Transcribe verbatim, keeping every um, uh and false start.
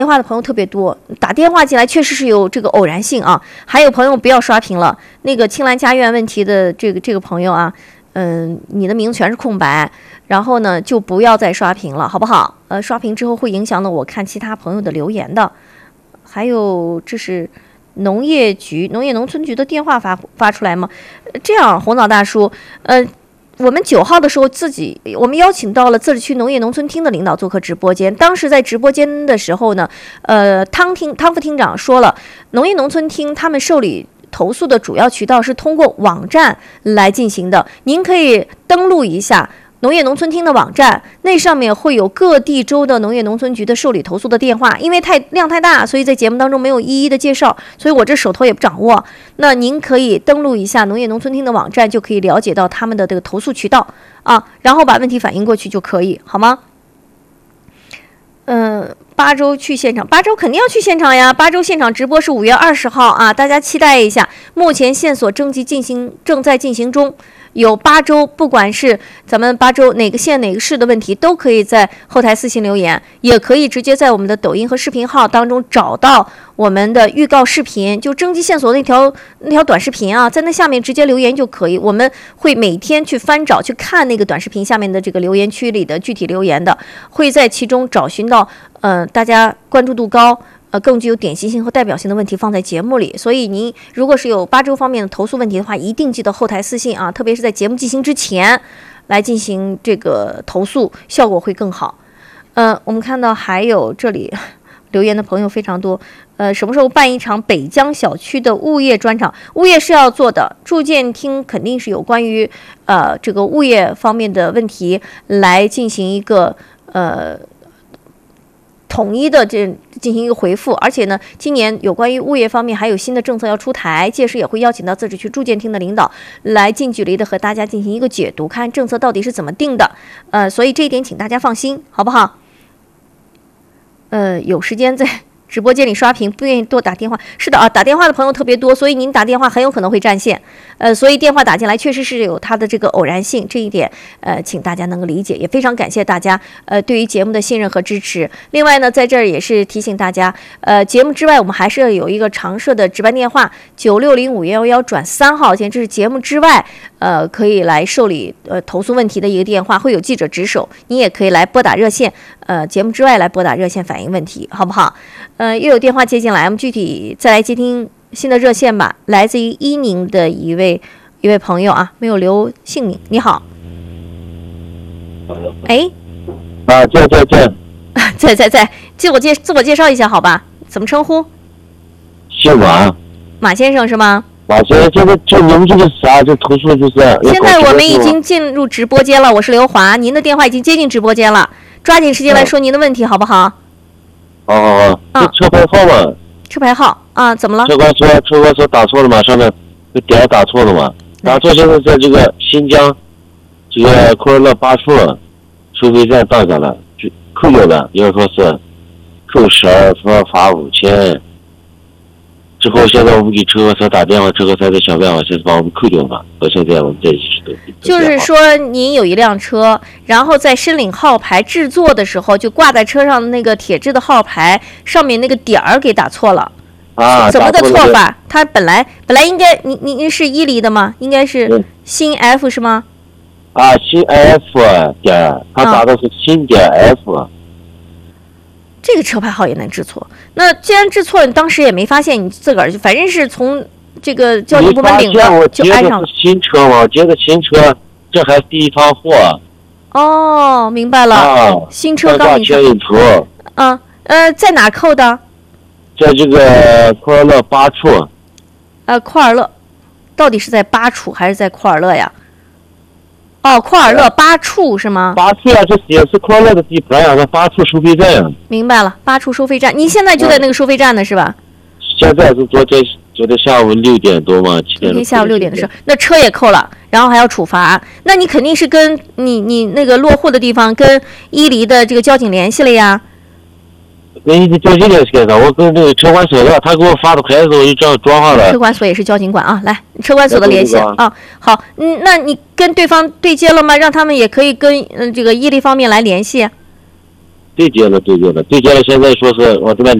电话的朋友特别多，打电话进来确实是有这个偶然性啊。还有朋友不要刷屏了，那个青兰家苑问题的这个这个朋友啊，嗯，你的名字全是空白，然后呢就不要再刷屏了，好不好？呃，刷屏之后会影响到我看其他朋友的留言的。还有这是农业局、农业农村局的电话发发出来吗？这样，红枣大叔，呃。我们九号的时候，自己我们邀请到了自治区农业农村厅的领导做客直播间。当时在直播间的时候呢，呃，汤厅汤副厅长说了，农业农村厅他们受理投诉的主要渠道是通过网站来进行的。您可以登录一下农业农村厅的网站，那上面会有各地州的农业农村局的受理投诉的电话。因为太量太大，所以在节目当中没有一一的介绍，所以我这手头也不掌握。那您可以登录一下农业农村厅的网站，就可以了解到他们的这个投诉渠道啊，然后把问题反映过去就可以，好吗？嗯，八州去现场，八州肯定要去现场呀。八州现场直播是五月二十号啊，大家期待一下。目前线索征集进行正在进行中。有八州，不管是咱们八州哪个县哪个市的问题，都可以在后台私信留言，也可以直接在我们的抖音和视频号当中找到我们的预告视频，就征集线索那条那条短视频啊，在那下面直接留言就可以。我们会每天去翻找去看那个短视频下面的这个留言区里的具体留言的，会在其中找寻到呃大家关注度高。呃，更具有典型性和代表性的问题放在节目里，所以您如果是有八州方面的投诉问题的话，一定记得后台私信啊，特别是在节目进行之前来进行这个投诉，效果会更好。呃，我们看到还有这里留言的朋友非常多，呃，什么时候办一场北江小区的物业专场？物业是要做的，住建厅肯定是有关于呃这个物业方面的问题来进行一个呃。统一的这进行一个回复，而且呢，今年有关于物业方面还有新的政策要出台，届时也会邀请到自治区住建厅的领导来近距离的和大家进行一个解读，看政策到底是怎么定的。呃，所以这一点请大家放心，好不好？呃，有时间在直播间里刷屏，不愿意多打电话。是的啊，打电话的朋友特别多，所以您打电话很有可能会占线。呃，所以电话打进来确实是有它的这个偶然性，这一点呃，请大家能够理解。也非常感谢大家呃对于节目的信任和支持。另外呢，在这儿也是提醒大家，呃，节目之外我们还是要有一个常设的值班电话九六零五幺幺转三号线，这是节目之外呃可以来受理呃投诉问题的一个电话，会有记者值守，你也可以来拨打热线，呃，节目之外来拨打热线反映问题，好不好？呃，又有电话接进来，我们具体再来接听新的热线吧。来自于伊宁的一位一位朋友啊，没有留姓名。你好，哎， 啊，在在在， 在在在，自我介自我介绍一下好吧？怎么称呼？ 姓马， 马先生是吗？ 马先生，这个这你们这个啥？这投诉就是。 现在我们已经进入直播间了，我是刘华，您的电话已经接进直播间了，抓紧时间来说您的问题好不好？ 好好好，这车牌号嘛？ 车牌号啊，怎么了？ 车管所，车管所打错了嘛？上面这点打错了嘛？打错，现在在这个新疆这个库尔勒八处收费站到家了，就扣掉了，要说是扣十二，说罚五千。之后现在我们给车管所打电话，车管所在想办法，现在把我们扣掉嘛。到现在我们在一起都。 就是说，您有一辆车，然后在申领号牌制作的时候，就挂在车上的那个铁质的号牌上面那个点儿给打错了。 啊， 怎么个错法？它本来本来应该，您您是伊犁的吗？应该是新 F 是吗？ 啊，新 F 点，他打的是新点 F。啊这个车牌号也能制错？那既然制错了，你当时也没发现，你自个儿就反正是从这个交警部门领的，就挨上了。 新车嘛，接个新车，这还第一趟货。 哦，明白了。 啊， 新车刚领上。啊，呃，在哪扣的？ 在这个库尔勒八处。 呃，库尔勒，到底是在八处还是在库尔勒呀？哦，库尔勒八处是吗？ 八处啊，这也是库尔勒的地盘呀，那八处收费站呀。 明白了，八处收费站，您现在就在那个收费站呢，是吧？ 现在是昨天昨天下午六点多嘛，七点。 昨天下午六点的时候，那车也扣了，然后还要处罚，那你肯定是跟你你那个落户的地方跟伊犁的这个交警联系了呀。 跟伊犁交警联系干啥？我跟那个车管所的，他给我发的牌子，我就这样装上了。 车管所也是交警管啊，来，车管所的联系啊，好，嗯，那你跟对方对接了吗？让他们也可以跟嗯这个伊犁方面来联系。 对接了，对接了，对接了。现在说是往这边